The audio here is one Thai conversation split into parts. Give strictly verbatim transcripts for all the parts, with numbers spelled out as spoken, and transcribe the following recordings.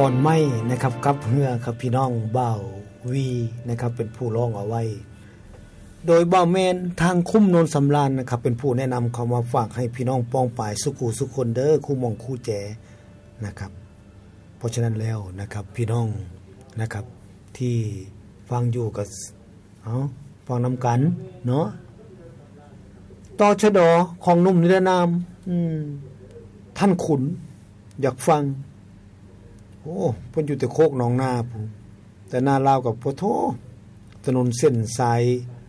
รไม้นะครับกับเฮือครับพี่น้องบ่าววีนะครับเป็นผู้ร้องเอาไว้โดยบ่าวแมนทางคุ้มโนนสำราญนะครับเป็นผู้แนะนำเข้ามาฝากให้พี่น้องป้องปายสุขูสุคนเด้อคู่มองคู่แจนะครับเพราะฉะนั้นแล้วนะครับพี่น้องนะครับที่ฟังอยู่กับเอ้าฟังนำกันเนาะต่อชะดอของหนุ่มนิรนามอืมท่านขุนอยากฟังโอ้เพิ่นอยู่แต่โคกหนองนาพุ่นแต่นาลาวกับพ่อโทถนนเส้นสาย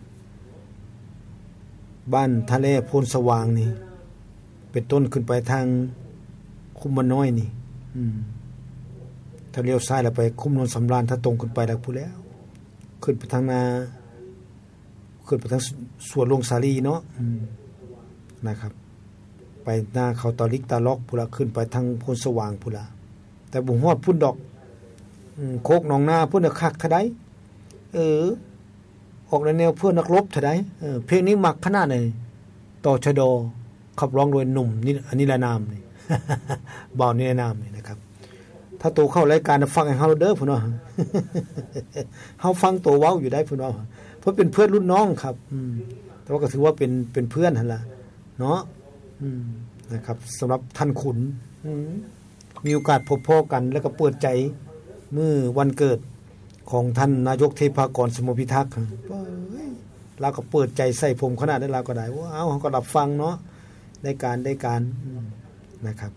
บ้านทะเลโพนสว่างนี่เป็นต้นขึ้นไปทางคุ้มบ้านน้อยนี่อืมถ้าเลี้ยวซ้ายแล้วไปคุ้มโนนสำราญถ้าตรงขึ้นไปแล้วพู้นแล้วขึ้นไปทางนาขึ้นไปทางสวนลงสาลีเนาะอืมนะครับไปหน้าเขาตอลิกตาล็อกพุ่นละขึ้นไปทางโพนสว่างพุ่นละแต่บ่ฮอดพุ่นดอกอืมโคกหนองนาพุ่นน่ะคักเท่าใดเออออกในแนวเพื่อนักรบเท่าใดเออเพลงนี้มักขนาดไหนต่อชะดอขับร้องโดยหนุ่มนี่อันนี้ละนามนี่ บ่าวนี่ละนามนี่นะครับถ้าโตเข้ารายการฟังให้เฮาเด้อพุ่นเนาะ เฮาฟังโตเว้าอยู่ได้พุ่นเนาะเพราะเป็นเพื่อนรุ่นน้องครับอืมแต่ว่าก็ถือว่าเป็นเป็นเพื่อนหั่นล่ะเนาะอืมนะครับสำหรับท่านขุนอืมมีโอกาสพบพ้อกันแล้วก็เปิดใจมื้อวันเกิดของท่านนายกเทพากรสมพิทักษ์เราก็เปิดใจใส่ผมขนาดนั้นเราก็ได้ว่าเอ้าก็รับฟังเนาะได้การได้การนะครับ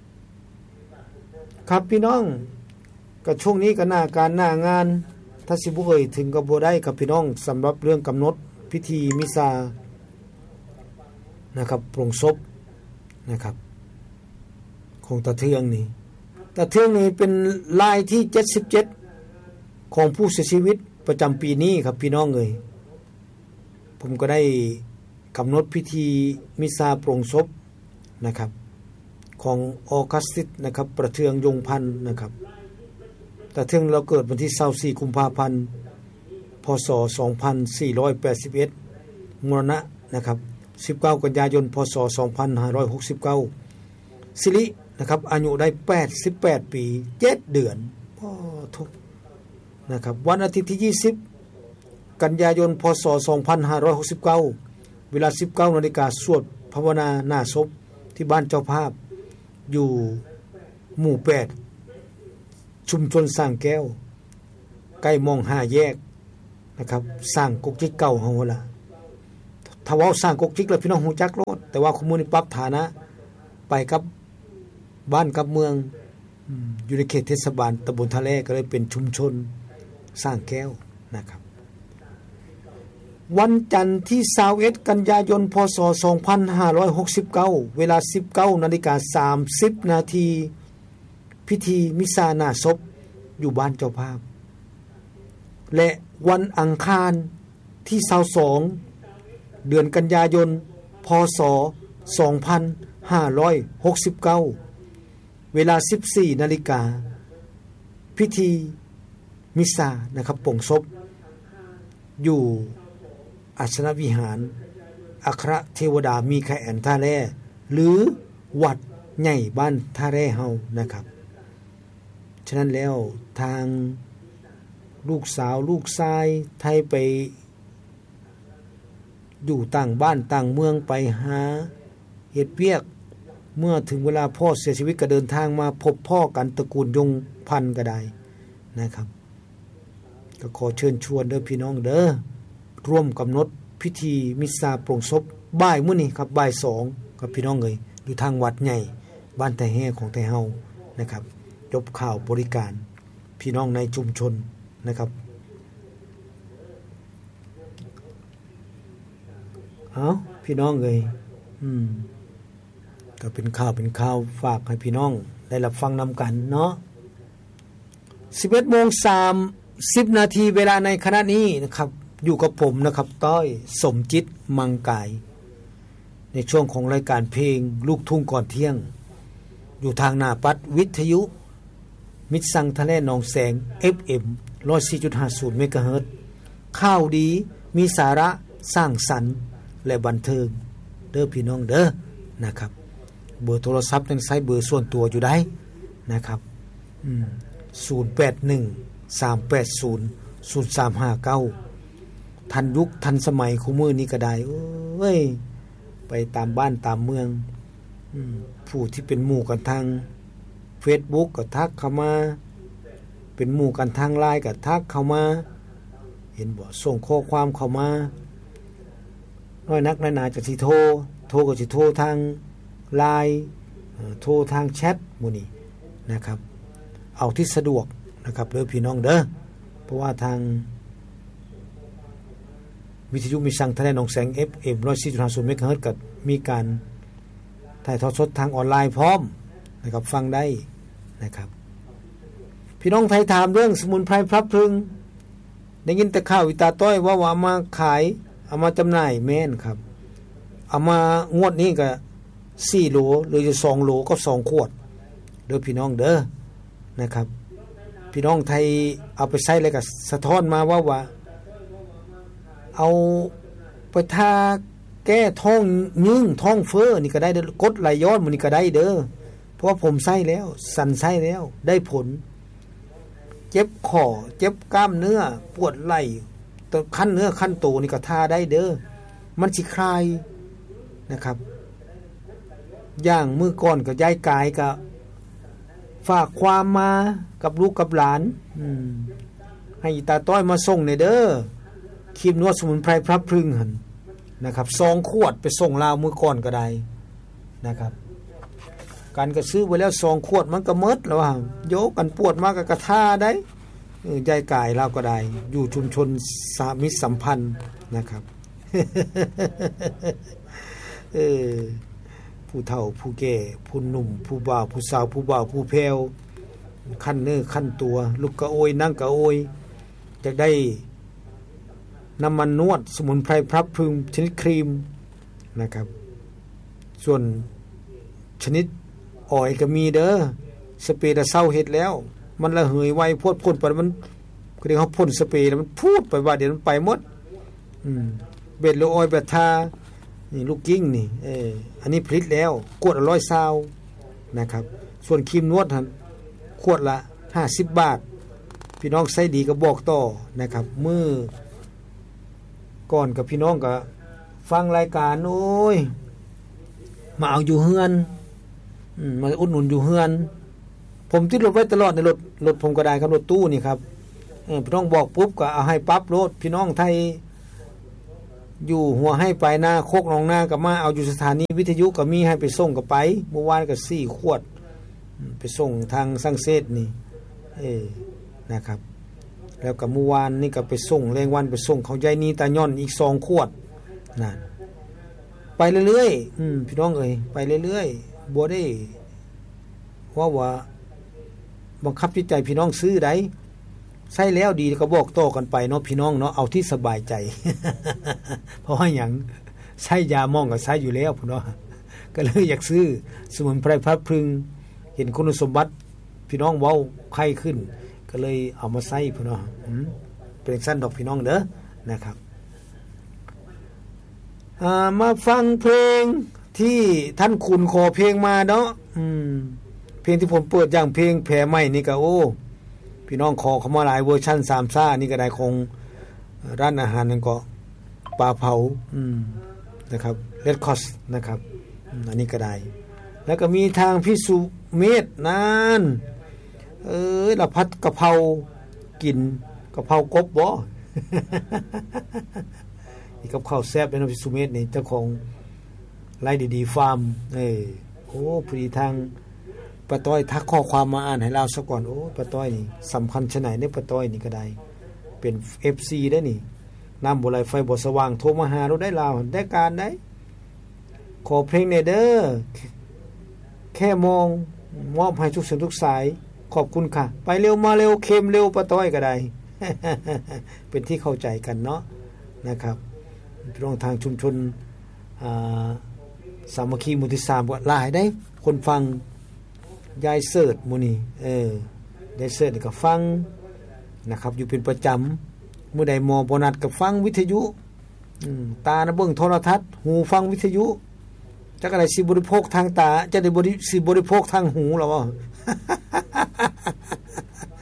ครับพี่น้องก็ช่วงนี้ก็หน้าการหน้างานถ้าสิบ่เอ่ยถึงก็บ่ได้ครับพี่น้องสำหรับเรื่องกำหนดพิธีมิซานะครับปรงศพนะครับของตาเทืองนี่ตาเทืองนี่เป็นรายที่เจ็ดสิบเจ็ดของผู้เสียชีวิตประจำปีนี้ครับพี่น้องเอ่ยผมก็ได้กำหนดพิธีมิซาปรงศพนะครับของออกัสติสนะครับประเทืองยงพันธ์นะครับตาเทืองเราเกิดวันที่ยี่สิบสี่กุมภาพันธ์พศสองพันสี่ร้อยแปดสิบเอ็ดมรณะนะครับสิบเก้ากันยายนพศสองพันห้าร้อยหกสิบเก้าสิรินะครับอายุได้แปดสิบแปดปีเจ็ดเดือนพ่อทุกนะครับวันอาทิตย์ที่ยี่สิบกันยายนพศสองพันห้าร้อยหกสิบเก้าเวลา สิบเก้านาฬิกา นสวดภาวนาหน้าศพที่บ้านเจ้าภาพอยู่หมู่แปดชุมชนสร้างแก้วใกล้มองห้าแยกนะครับสร้างกกจิกเก่าเฮาล่ะถ้าว่าสร้างกกจิกแล้วพี่น้องฮู้จักโลดแต่ว่าข้อมูลนี่ปรับฐานะไปกับบ้านกับเมืองอยู่ในเขตเทศบาลตำบลทะเลก็เลยเป็นชุมชนสร้างแก้วนะครับวันจันทร์ที่ยี่สิบเอ็ดกันยายนพศสองพันห้าร้อยหกสิบเก้าเวลา สิบเก้านาฬิกาสามสิบนาทีพิธีมิซาหน้าศพอยู่บ้านเจ้าภาพและวันอังคารที่ยี่สิบสองเดือนกันยายนพศสองพันห้าร้อยหกสิบเก้าเวลา สิบสี่นาฬิกาพิธีมิซานะครับปลงศพอยู่อาสนวิหารอัครเทวดามีคาแอนท่าแร่หรือวัดใหญ่บ้านท่าแร่เฮานะครับฉะนั้นแล้วทางลูกสาวลูกชายไทยไปอยู่ต่างบ้านต่างเมืองไปหาเฮ็ดเวียกเมื่อถึงเวลาพ่อเสียชีวิตก็เดินทางมาพบพ่อกันตระกูลยงพันธุ์ก็ได้นะครับก็ขอเชิญชวนเด้อพี่น้องเด้อร่วมกำหนดพิธีมิซาปรงศพบ่ายมื้อนี้ครับบ่ายสองกับพี่น้องเอ้ยอยู่ทางวัดใหญ่บ้านไทแห่ของไทเฮานะครับจบข่าวบริการพี่น้องในชุมชนนะครับเอ้าพี่น้องเอ้ยอืมก็เป็นข่าวเป็นข่าวฝากให้พี่น้องได้รับฟังนำกันเนาะ สิบเอ็ดโมงสามสิบนาทีเวลาในขณะนี้นะครับอยู่กับผมนะครับต้อยสมจิตมังกายในช่วงของรายการเพลงลูกทุ่งก่อนเที่ยงอยู่ทางหน้าปัดวิทยุมิตรสังทะเลหนองแสง เอฟ เอ็ม หนึ่งร้อยสี่จุดห้าศูนย์ เมกะเฮิรตซ์ข่าวดีมีสาระสร้างสรรค์และบันเทิงเด้อพี่น้องเด้อนะครับเบอร์โทรศัพท์ยังใช้เบอร์ส่วนตัวอยู่ได้นะครับอืมศูนย์ แปด หนึ่ง สาม แปด ศูนย์ ศูนย์ สาม ห้า เก้าทันยุคทันสมัยคู่มือนี้ก็ได้เอ้ยไปตามบ้านตามเมืองผู้ที่เป็นหมู่กันทาง Facebook ก็ทักเข้ามาเป็นหมู่กันทาง ไลน์ ก็ทักเข้ามาเห็นบ่ส่งข้อความเข้ามาน้อยนักน้อยหนาจะสิโทรโทรก็สิโทรทาง ไลน์ โทรทางแชทหมู่นี้นะครับเอาที่สะดวกนะครับเด้อพี่น้องเด้อเพราะว่าทางวิทยุมีสั่งทะเลหนองแสง เอฟ เอ็ม หนึ่งร้อยสี่จุดห้า เมกะเฮิรตซ์ก็มีการถ่ายทอดสดทางออนไลน์พร้อมนะครับฟังได้นะครับพี่น้องไทยถามเรื่องสมุนไพรพลับพลึงได้ยินแต่ข่าววิตาต้อยว่าว่ามาขายเอามาจำหน่ายแม่นครับเอามางวดนี้ก็สี่โหลหรือจะสองโหลก็สองขวดเด้อพี่น้องเด้อนะครับพี่น้องไทยเอาไปใช้แล้วก็สะท้อนมาว่าว่าเอาไปทาแก้ท้องยึงท้องเฟ้อนี่ก็ได้เด้อกดไหลย้อนมันนี่ก็ได้เด้อเพราะว่าผมใช้แล้วสั่นใช้แล้วได้ผลเจ็บคอเจ็บกล้ามเนื้อปวดไหล่ขั้นเนื้อขั้นโตนี่ก็ทาได้เด้อมันสิคลายนะครับอย่างมือก่อนก็ย้ายกายก็ฝากความมากับลูกกับหลานให้ตาต้อยมาส่งในเด้อครีมนวดสมุนไพรพลับพลึงหั่นนะครับสองขวดไปส่งลาวมือก่อนก็ได้นะครับกันก็ซื้อไว้แล้วสองขวดมันก็หมดแล้วว่าโยกกันปวดมากก็กระท่าได้เออใจกายเราก็ได้อยู่ชุมชนสามิตรสัมพันธ์นะครับ เออผู้เฒ่าผู้แก่ผู้หนุ่มผู้บ่าวผู้สาวผู้บ่าวผู้แพ้วขั้นเนื้อขั้นตัวลุกกะโอยนั่งกะโอยจะได้น้ำมันนวดสมุนไพรพลับพลึงชนิดครีมนะครับส่วนชนิดอ่อยก็มีเด้อสเปรย์แต่เศร้าเฮ็ดแล้วมันระเหยไวพวดพ่นไปมันคือเขาพ่นสเปรย์แล้วมันพูดไปว่าเดี๋ยวมันไปหมดอืมเบ็ดโลออยแบบทานี่ลูกกิ้งนี่เอออันนี้ผลิตแล้วขวดละร้อยซาวนะครับส่วนครีมนวดหั่นขวดละห้าสิบบาทพี่น้องใช้ดีก็บอกต่อนะครับมือก่อนกับพี่น้องก็ฟังรายการโอ้ยมาเอาอยู่เฮือนมาอุดหนุนอยู่เฮือนผมติดรถไว้ตลอดในรถรถผมก็ได้ครับรถตู้นี่ครับพี่น้องบอกปุ๊บก็เอาให้ปั๊บรถพี่น้องไทยอยู่หัวให้ไปหน้าโคกหนองนากับมาเอาอยู่สถานีวิทยุก็มีให้ไปส่งก็ไปเมื่อวานก็สี่ขวดไปส่งทางสังเสษนี่เออนะครับแล้วก็เมื่อวานนี่ก็ไปส่งแรงวันไปส่งเขาใหญ่นีตาย่อนอีกสองขวดนั่นไปเรื่อยๆอืมพี่น้องเอ้ยไปเรื่อยๆบ่ได้ว่าว่าบังคับจิตใจพี่น้องซื้อได้ใช้แล้วดีก็บอกต่อกันไปเนาะพี่น้องเนาะเอาที่สบายใจ เพราะว่าหยังใช้ยาหม้องก็ใช้อยู่แล้วพุ่นเนาะก็เลยอยากซื้อสมุนไพรพลับพลึงเห็นคุณสมบัติพี่น้องเว้าไข้ขึ้นก็เลยเอามาใส่พุ่นเนาะเป็นสั้นดอกพี่น้องเด้อนะครับอ่ามาฟังเพลงที่ท่านคุณขอเพลงมาเนาะอืมเพลงที่ผมเปิดอย่างเพลงแผลใหม่นี่ก็โอ้พี่น้องขอเข้ามาหลายเวอร์ชั่นสามซ่านี่ก็ได้คงร้านอาหารนั่นก็ปลาเผาอืมนะครับเรดคอสนะครับอันนี้ก็ได้แล้วก็มีทางพิสุเมธนั่นเอ้ยละพัดกะเพรากินกะเพรากบบ่ อีกกับข้าวแซ่บเป็นพิสุเมธนี่เจ้าของไร่ดีๆฟาร์มเอ้ยโอ้พอดีทางป้าต้อยทักข้อความมาอ่านให้เราซะก่อนโอ้ป้าต้อยนี่สำคัญชะไหนเนี่ยป้าต้อยนี่ก็ได้เป็น เอฟ ซี ได้นี่น้ำบ่ไหลไฟบ่สว่างโทรมาหาเราได้ลาวได้การได้ขอเพลงเนเด้อแค่มองมอบให้ทุกเสียงทุกสายขอบคุณค่ะไปเร็วมาเร็วเค็มเร็วป้าต้อยก็ได้ เป็นที่เข้าใจกันเนาะนะครับพี่น้องทางชุมชนสามัคคีมุทิสามก็หลายได้คนฟังยายเสิร์ชมูนี่เออยายเสิร์ชก็ฟังนะครับอยู่เป็นประจำเมื่อใดมอบนัดก็ฟังวิทยุตานะเบิ่งโทรทัศน์หูฟังวิทยุจักอะไรสิบริโภคทางตาจะได้บริสิบริโภคทางหูหรอวะ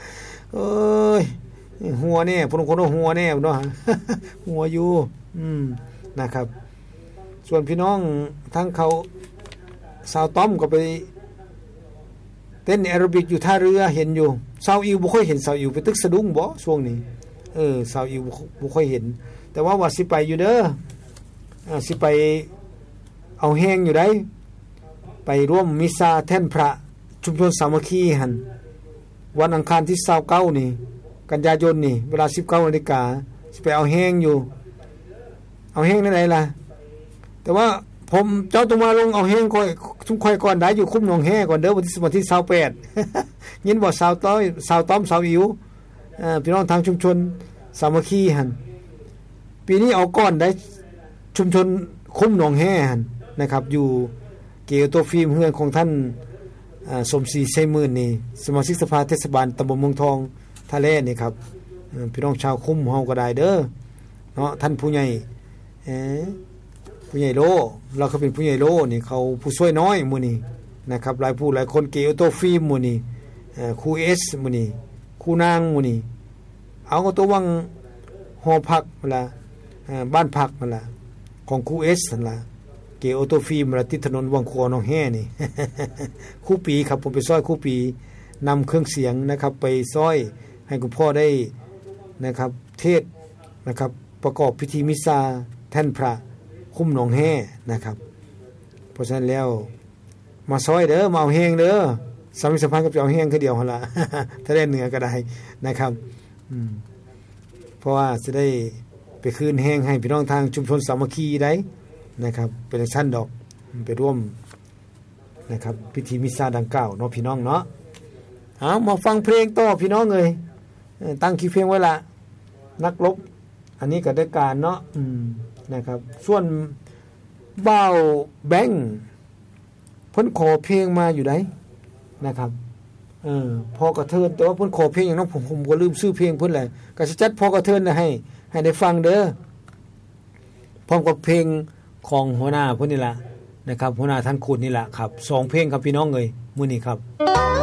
เอ้ยหัวแน่พนคนหัวแน่เนาะ หัวอยู่อืมนะครับส่วนพี่น้องทั้งเขาสาวต้อมก็ไปเต้นแอโรบิกอยู่ท่าเรือเห็นอยู่สาวอิวบ่ค่อยเห็นสาวอิวไปตึกสะดุ้งบ่ช่วงนี้เออสาวอิวบ่ค่อยเห็นแต่ว่าว่าสิไปอยู่เด้ออ่าสิไปเอาแห้งอยู่ได้ไปร่วมมิซาแท่นพระชุมชนสามัคคีหั่นวันอังคารที่ยี่สิบเก้านี่กันยายนนี่เวลา สิบเก้านาฬิกาสิไปเอาแห้งอยู่เอาแห้งได้ไหนล่ะแต่ว่าผมเจ้าต้องมาลงเอาแห้งค่อยทุกค่อยก่อนได้อยู่คุ้มหนองแห้ก่อนเด้อวันที่วันที่ยี่สิบแปด ยินบ่สาวต้อยสาวต้อมสาวอิ๋วเอ่อพี่น้องทางชุมชนสามัคคีหั่นปีนี้เอาก่อนได้ชุมชนคุ้มหนองแห้หั่นนะครับอยู่เกี่ยวตัวฟิล์มเฮือนของท่านอ่าสมศรีไสมื่นนี่สมาชิกสภาเทศบาลตำบลเมืองทองท่าแลนี่ครับพี่น้องชาวคุ้มเฮาก็ได้เด้อเนาะท่านผู้ใหญ่เออผู้ใหญ่โลเราเขาเป็นผู้ใหญ่โลนี่เขาผู้ช่วยน้อยหมู่นี่นะครับหลายผู้หลายคนเกี่ยวตัวฟิล์มหมู่นี่เอ่อครูเอสหมู่นี่ครูนางหมู่นี่เอาก็ตัววังหอพักนั่นล่ะเอ่อบ้านพักนั่นล่ะของครูเอสนั่นล่ะเกี่ยวตัวฟิล์มละติดถนนวังคอหนองแห่นี่ ครูปีครับผมไปซอยครูปีนำเครื่องเสียงนะครับไปซอยให้คุณพ่อได้นะครับเทศนะครับประกอบพิธีมิซาแท่นพระคุ้มหนองแห่นะครับเพราะฉะนั้นแล้วมาซอยเด้อมาเอาแห้งเด้อสามีสัมพันธ์กับเอาแห้งคือเดียวหั่นล่ะ ถ้าได้เหนือก็ได้นะครับอืมเพราะว่าจะได้ไปคืนแห้งให้พี่น้องทางชุมชนสามัคคีได้นะครับเป็นชั้นดอกไปร่วมนะครับพิธีมิซาดังกล่าวเนาะพี่น้องเนาะเอามาฟังเพลงต่อพี่น้องเอ้ยตั้งคิวเพลงไว้ละนักรบอันนี้ก็ได้การเนาะอืมนะครับส่วนบ่าวแบงค์เพิ่นขอเพลงมาอยู่ไดนะครับเออพอกระเทินแต่ว่าเพิ่นขอเพลงอย่างนั้นผมผมก็ลืมชื่อเพลงเพิ่นแหละก็สิจัดพอกระเทินให้ให้ได้ฟังเด้อพร้อมกับเพลงของหัวหน้าเพิ่นนี่ล่ะนะครับหัวหน้าท่านคุณนี่ล่ะครับสองเพลงครับพี่น้องเอ้ยมื้อนี้ครับ